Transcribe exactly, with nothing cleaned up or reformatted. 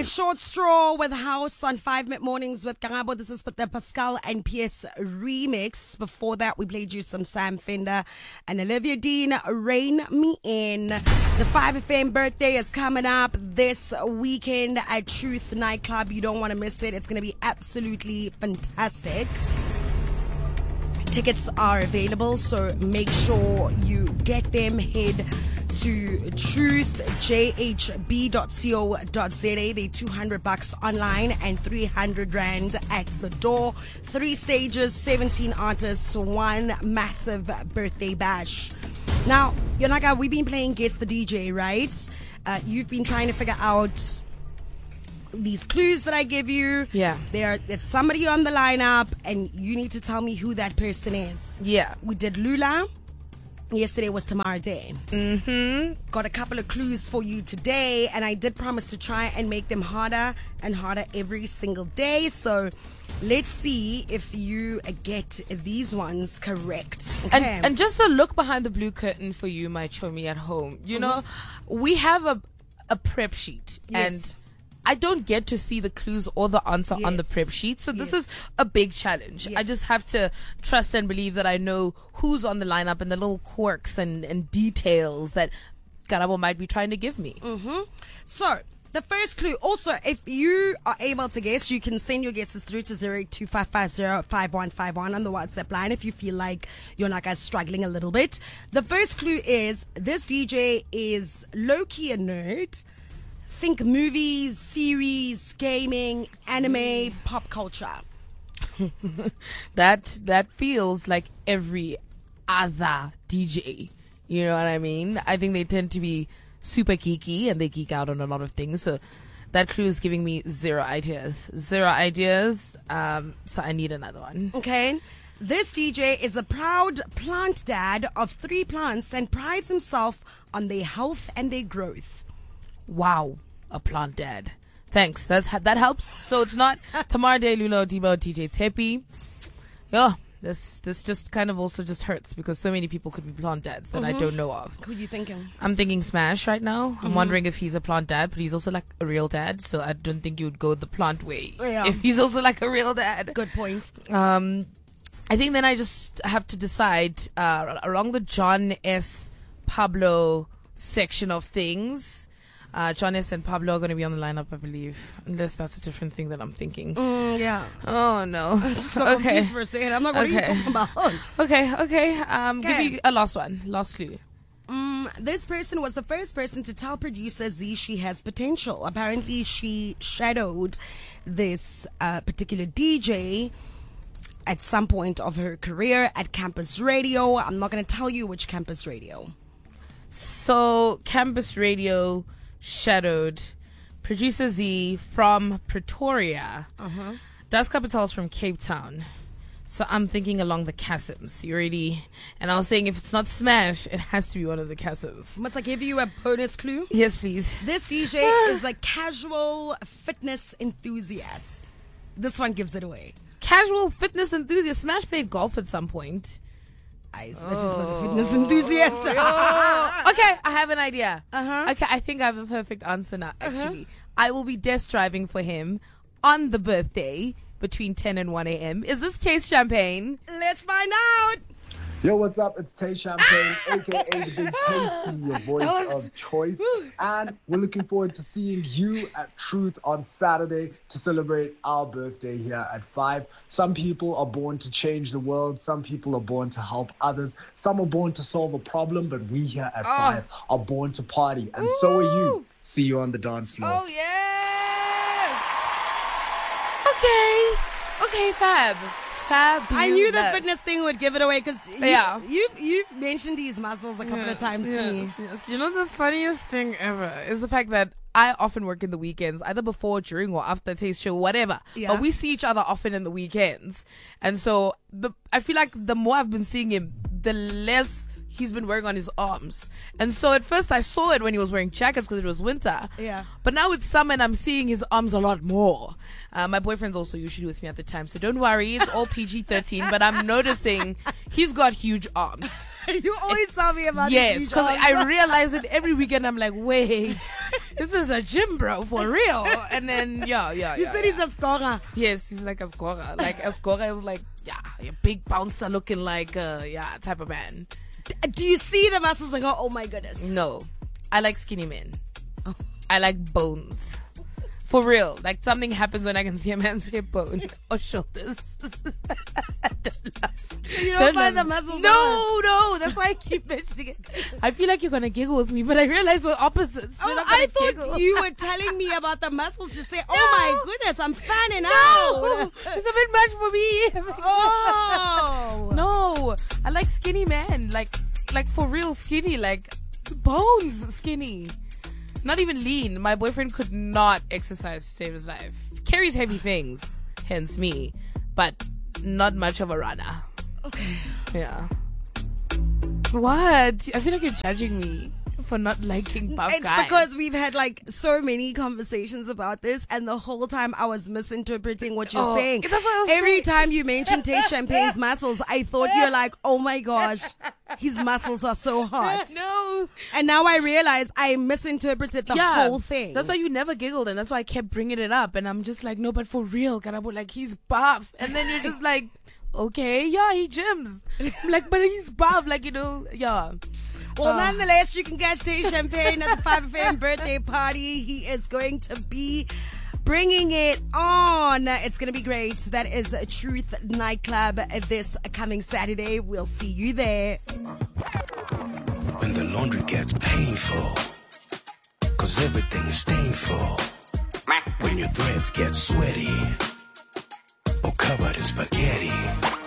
It's Short Straw with House on five Mid Mornings with Karabo. This is with the Pascal and P S remix. Before that, we played you some Sam Fender and Olivia Dean, Rain Me In. The five F M birthday is coming up this weekend at Truth Nightclub. You don't want to miss it. It's going to be absolutely fantastic. Tickets are available, so make sure you get them. Head to truth j h b dot co dot z a. They're two hundred bucks online and three hundred rand at the door. Three stages, seventeen artists, one massive birthday bash. Now, Yonaka, we've been playing Guess the D J, right? Uh, you've been trying to figure out these clues that I give you. Yeah. There, there's somebody on the lineup, and you need to tell me who that person is. Yeah. We did Lula. Yesterday was Tamara Day. Mm-hmm. Got a couple of clues for you today, and I did promise to try and make them harder and harder every single day. So let's see if you get these ones correct. Okay. And, and just a look behind the blue curtain for you, my chummy at home. You mm-hmm. know, we have a a prep sheet, yes. and I don't get to see the clues or the answer yes. on the prep sheet. So this yes. is a big challenge. Yes. I just have to trust and believe that I know who's on the lineup and the little quirks and, and details that Karabo might be trying to give me. Mm-hmm. So the first clue, also, if you are able to guess, you can send your guesses through to zero eight two five five zero five one five one on the WhatsApp line if you feel like you're not guys struggling a little bit. The first clue is this D J is low-key a nerd. Think movies, series, gaming, anime, pop culture. that that feels like every other D J. You know what I mean? I think they tend to be super geeky and they geek out on a lot of things. So that clue is giving me zero ideas. Zero ideas. Um, so I need another one. Okay. This D J is a proud plant dad of three plants and prides himself on their health and their growth. Wow. A plant dad. Thanks. That's that helps. So it's not Tamara Day, Lula Odiba, D J Tepi. Yeah, this this just kind of also just hurts because so many people could be plant dads that mm-hmm. I don't know of. Who are you thinking? I'm thinking Smash right now. Mm-hmm. I'm wondering if he's a plant dad, but he's also like a real dad. So I don't think you would go the plant way yeah. if he's also like a real dad. Good point. Um, I think then I just have to decide uh, along the John S. Pablo section of things. Uh, John S. and Pablo are going to be on the lineup, I believe. Unless that's a different thing that I'm thinking. Mm, yeah. Oh, no. I just got okay. confused for a second. I'm like, what okay. are you talking about? Okay, okay. Um, okay. Give me a last one. Last clue. Um, this person was the first person to tell producer Z she has potential. Apparently, she shadowed this uh, particular D J at some point of her career at Campus Radio. I'm not going to tell you which Campus Radio. So, Campus Radio shadowed producer Z from Pretoria. Uh-huh. Das Capital's from Cape Town. So I'm thinking along the chasms. You ready? And I was saying if it's not Smash, it has to be one of the chasms. Must I give you a bonus clue? Yes, please. This D J is a casual fitness enthusiast. This one gives it away. Casual fitness enthusiast. Smash played golf at some point. I Smash oh. is not a fitness enthusiast. Oh. Okay, I have an idea. Uh-huh. Okay, I think I have a perfect answer now, actually. Uh-huh. I will be desk driving for him on the birthday between ten and one a.m. Is this Taste Champagne? Let's find out. Yo, what's up? It's Taste Champagne, a k a the Big Tasty, your voice was... of choice. And we're looking forward to seeing you at Truth on Saturday to celebrate our birthday here at five. Some people are born to change the world. Some people are born to help others. Some are born to solve a problem, but we here at oh. five are born to party. And Ooh. so are you. See you on the dance floor. Oh, yes! Okay. Okay, Fab. Fabulous. I knew the fitness thing would give it away because you, yeah. you've, you've mentioned these muscles a couple yes, of times yes, to me. Yes. You know, the funniest thing ever is the fact that I often work in the weekends, either before, during, or after Taste Show, whatever. Yeah. But we see each other often in the weekends. And so the I feel like the more I've been seeing him, the less he's been wearing on his arms. And so at first I saw it when he was wearing jackets because it was winter. Yeah. But now it's summer and I'm seeing his arms a lot more. Uh, my boyfriend's also usually with me at the time, so don't worry, it's all P G thirteen, but I'm noticing he's got huge arms. You always tell me about yes, these because I realize it every weekend. I'm like, wait, this is a gym, bro, for real. And then, yeah, yeah, You yeah, said yeah. he's a scorer. Yes, he's like a scorer. Like, a scorer is like, yeah, a big bouncer looking like, uh, yeah, type of man. Do you see the muscles and go, oh my goodness? No. I like skinny men. I like bones. For real. Like, something happens when I can see a man's hip bone or shoulders. You don't, Don't find the love- muscles? No, no. That's why I keep mentioning it. I feel like you're going to giggle with me, but I realize we're opposites. We're Oh, not I gonna thought giggle. you were telling me about the muscles to say, oh No. my goodness, I'm fanning No, out. it's a bit much for me. Oh. No, I like skinny men. Like, like for real skinny. Like bones skinny. Not even lean. My boyfriend could not exercise to save his life. Carries heavy things, hence me, but not much of a runner. Okay. Yeah. What? I feel like you're judging me for not liking buff It's guys. because we've had like so many conversations about this, and the whole time I was misinterpreting what you're Oh, saying. that's what I was Every saying. time you mentioned Taste Champagne's muscles, I thought you're like, oh my gosh, his muscles are so hot. no. And now I realize I misinterpreted the yeah, whole thing. That's why you never giggled, and that's why I kept bringing it up. And I'm just like, no, but for real, Karabo, like he's buff. And then you're just like, okay, yeah, he gyms. I'm like, but he's buff, like, you know, yeah. Well, Uh. nonetheless, you can catch Taste Champagne at the five F M birthday party. He is going to be bringing it on. It's going to be great. That is Truth Nightclub this coming Saturday. We'll see you there. When the laundry gets painful, cause everything is stainful. When your threads get sweaty or covered in spaghetti.